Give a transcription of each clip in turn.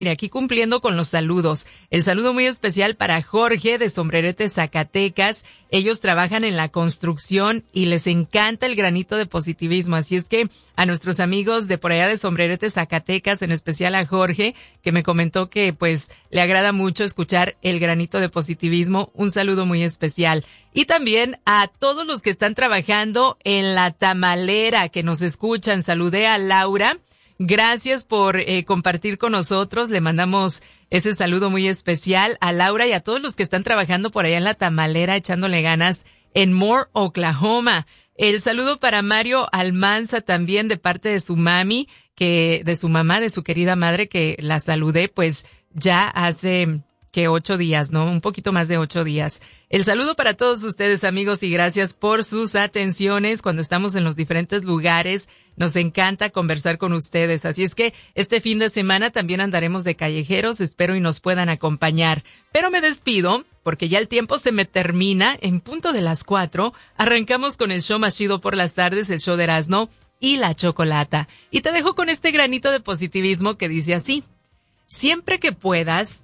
Mira, aquí cumpliendo con los saludos. El saludo muy especial para Jorge de Sombrerete, Zacatecas. Ellos trabajan en la construcción y les encanta el granito de positivismo. Así es que a nuestros amigos de por allá de Sombrerete, Zacatecas, en especial a Jorge, que me comentó que pues le agrada mucho escuchar el granito de positivismo, un saludo muy especial. Y también a todos los que están trabajando en la tamalera, que nos escuchan. Saludé a Laura. Gracias por compartir con nosotros. Le mandamos ese saludo muy especial a Laura y a todos los que están trabajando por allá en la tamalera, echándole ganas en Moore, Oklahoma. El saludo para Mario Almanza también de parte de su mami, de su mamá, de su querida madre, que la saludé pues ya hace 8 días, ¿no? Un poquito más de 8 días. El saludo para todos ustedes, amigos, y gracias por sus atenciones cuando estamos en los diferentes lugares. Nos encanta conversar con ustedes. Así es que este fin de semana también andaremos de callejeros. Espero y nos puedan acompañar. Pero me despido porque ya el tiempo se me termina. En punto de las 4 arrancamos con el show más chido por las tardes, el show de Erasmo y la Chocolata. Y te dejo con este granito de positivismo que dice así: siempre que puedas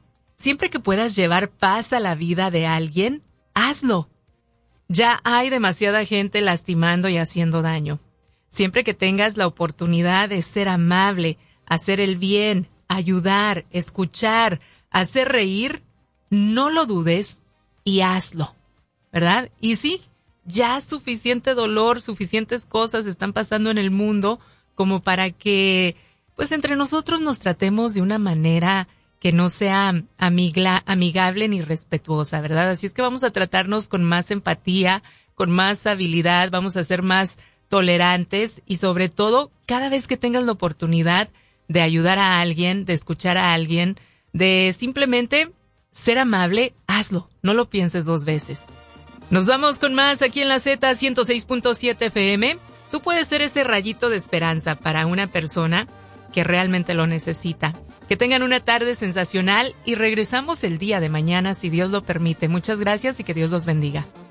llevar paz a la vida de alguien, hazlo. Ya hay demasiada gente lastimando y haciendo daño. Siempre que tengas la oportunidad de ser amable, hacer el bien, ayudar, escuchar, hacer reír, no lo dudes y hazlo, ¿verdad? Y sí, ya suficiente dolor, suficientes cosas están pasando en el mundo como para que, pues, entre nosotros nos tratemos de una manera que no sea amigable ni respetuosa, ¿verdad? Así es que vamos a tratarnos con más empatía, con más habilidad, vamos a ser más tolerantes y sobre todo, cada vez que tengas la oportunidad de ayudar a alguien, de escuchar a alguien, de simplemente ser amable, hazlo, no lo pienses 2 veces. Nos vamos con más aquí en la Z 106.7 FM. Tú puedes ser ese rayito de esperanza para una persona que realmente lo necesita. Que tengan una tarde sensacional y regresamos el día de mañana si Dios lo permite. Muchas gracias y que Dios los bendiga.